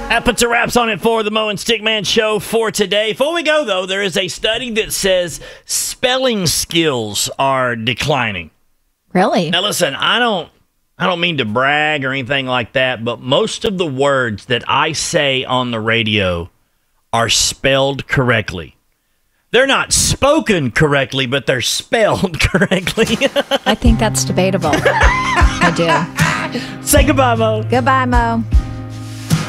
That puts a wraps on it for the Mo and Stickman show for today. Before we go, though, there is a study that says spelling skills are declining. Really? Now, listen, I don't mean to brag or anything like that, but most of the words that I say on the radio are spelled correctly. They're not spoken correctly, but they're spelled correctly. I think that's debatable. I do. Say goodbye, Mo. Goodbye, Mo.